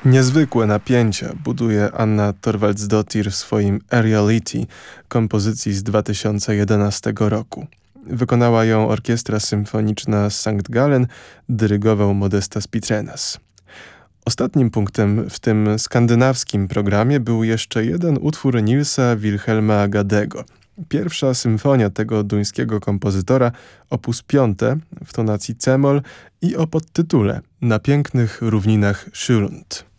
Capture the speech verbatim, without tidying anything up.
Niezwykłe napięcia buduje Anna Thorvaldsdottir w swoim Aeriality, kompozycji z dwa tysiące jedenastego roku. Wykonała ją Orkiestra Symfoniczna z Sankt Gallen, dyrygował Modestas Pitrenas. Ostatnim punktem w tym skandynawskim programie był jeszcze jeden utwór Nilsa Wilhelma Gadego. Pierwsza symfonia tego duńskiego kompozytora, opus piąte w tonacji c-moll i o podtytule Na pięknych równinach Sjölund.